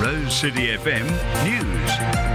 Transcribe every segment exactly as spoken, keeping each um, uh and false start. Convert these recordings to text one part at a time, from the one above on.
Rose City F M News.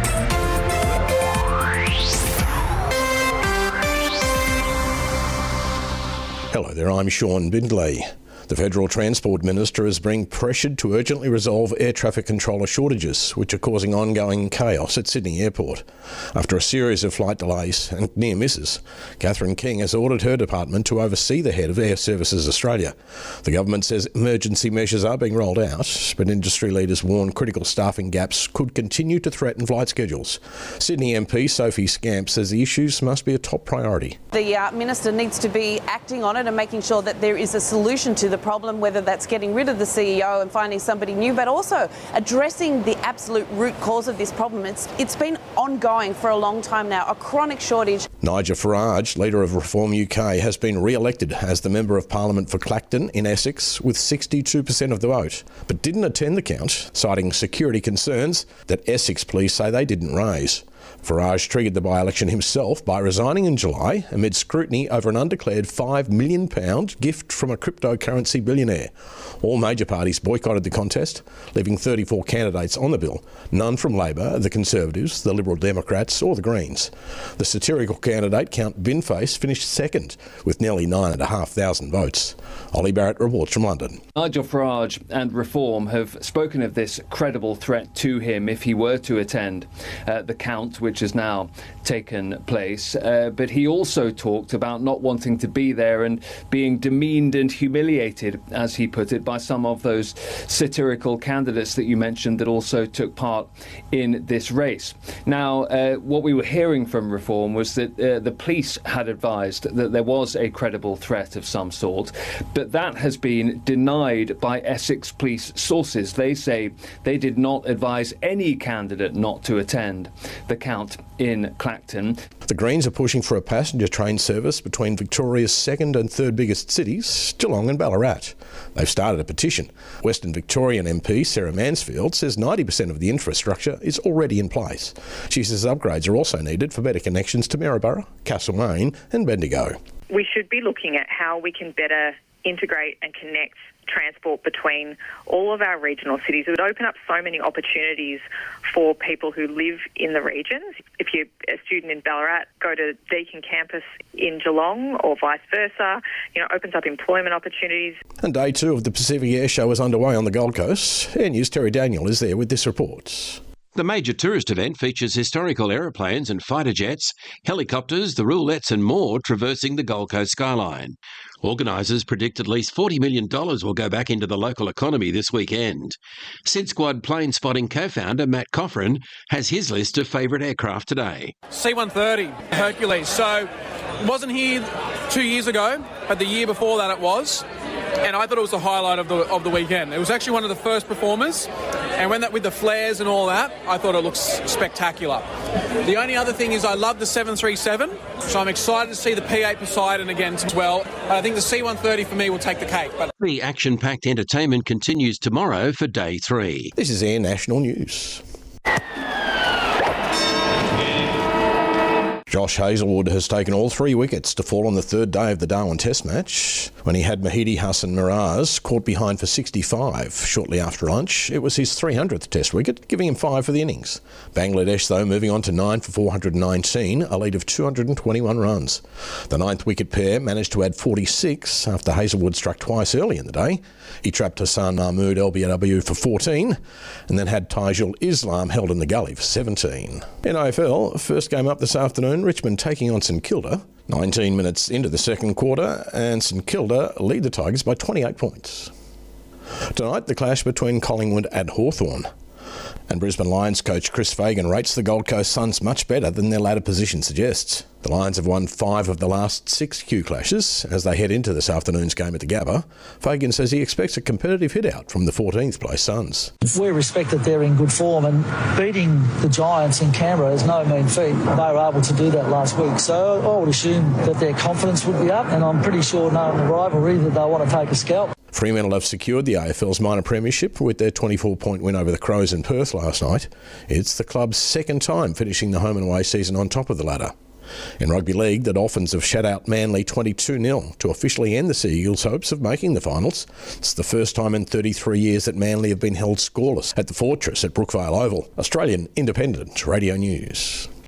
Hello there, I'm Sean Bindley. The Federal Transport Minister is being pressured to urgently resolve air traffic controller shortages, which are causing ongoing chaos at Sydney Airport. After a series of flight delays and near misses, Catherine King has ordered her department to oversee the head of Air Services Australia. The government says emergency measures are being rolled out, but industry leaders warn critical staffing gaps could continue to threaten flight schedules. Sydney M P Sophie Scamp says the issues must be a top priority. The uh, Minister needs to be acting on it and making sure that there is a solution to the problem, whether that's getting rid of the C E O and finding somebody new, but also addressing the absolute root cause of this problem. It's It's been ongoing for a long time now, a chronic shortage. Nigel Farage, leader of Reform U K, has been re-elected as the Member of Parliament for Clacton in Essex with sixty-two percent of the vote, but didn't attend the count, citing security concerns that Essex police say they didn't raise. Farage triggered the by-election himself by resigning in July amid scrutiny over an undeclared five million pounds gift from a cryptocurrency billionaire. All major parties boycotted the contest, leaving thirty-four candidates on the bill, none from Labor, the Conservatives, the Liberal Democrats or the Greens. The satirical candidate, Count Binface, finished second with nearly nine thousand five hundred votes. Ollie Barrett reports from London. Nigel Farage and Reform have spoken of this credible threat to him if he were to attend uh, the count, which has now taken place. Uh, but he also talked about not wanting to be there and being demeaned and humiliated, as he put it, by some of those satirical candidates that you mentioned that also took part in this race. Now, uh, what we were hearing from Reform was that uh, the police had advised that there was a credible threat of some sort, but that has been denied by Essex police sources. They say they did not advise any candidate not to attend the count in Clacton. The Greens are pushing for a passenger train service between Victoria's second and third biggest cities, Geelong and Ballarat. They've started a petition. Western Victorian M P Sarah Mansfield says ninety percent of the infrastructure is already in place. She says upgrades are also needed for better connections to Maryborough, Castlemaine and Bendigo. We should be looking at how we can better integrate and connect transport between all of our regional cities. It would open up so many opportunities for people who live in the regions. If you're a student in Ballarat, go to Deakin campus in Geelong or vice versa. You know, opens up employment opportunities. And day two of the Pacific Air Show is underway on the Gold Coast. Air News' Terry Daniel is there with this report. The major tourist event features historical aeroplanes and fighter jets, helicopters, the roulettes and more traversing the Gold Coast skyline. Organisers predict at least forty million dollars will go back into the local economy this weekend. Sid Squad plane spotting co-founder Matt Coffrin has his list of favourite aircraft today. C one thirty, Hercules. So, wasn't here two years ago, but the year before that it was. And I thought it was the highlight of the of the weekend. It was actually one of the first performers, and when that with the flares and all that, I thought it looks spectacular. The only other thing is I love the seven thirty-seven, so I'm excited to see the P eight Poseidon again as well. But I think the C one thirty for me will take the cake. But the action-packed entertainment continues tomorrow for day three. This is Air National News. Josh Hazlewood has taken all three wickets to fall on the third day of the Darwin Test match when he had Mahidi Hassan Miraz caught behind for sixty-five shortly after lunch. It was his three hundredth Test wicket, giving him five for the innings. Bangladesh, though, moving on to nine for four hundred nineteen, a lead of two hundred twenty-one runs. The ninth wicket pair managed to add forty-six after Hazlewood struck twice early in the day. He trapped Hassan Mahmood L B W for fourteen and then had Taijul Islam held in the gully for seventeen. In O F L, first game up this afternoon, Richmond taking on St Kilda. nineteen minutes into the second quarter and St Kilda lead the Tigers by twenty-eight points. Tonight, the clash between Collingwood and Hawthorn. And Brisbane Lions coach Chris Fagan rates the Gold Coast Suns much better than their ladder position suggests. The Lions have won five of the last six Q clashes as they head into this afternoon's game at the Gabba. Fagan says he expects a competitive hit-out from the fourteenth place Suns. We respect that they're in good form, and beating the Giants in Canberra is no mean feat. They were able to do that last week, so I would assume that their confidence would be up, and I'm pretty sure knowing the rivalry that they want to take a scalp. Fremantle have secured the A F L's minor premiership with their twenty-four point win over the Crows in Perth last night. It's the club's second time finishing the home and away season on top of the ladder. In rugby league, the Dolphins have shut out Manly twenty-two nil to officially end the Sea Eagles' hopes of making the finals. It's the first time in thirty-three years that Manly have been held scoreless at the Fortress at Brookvale Oval. Australian Independent Radio News.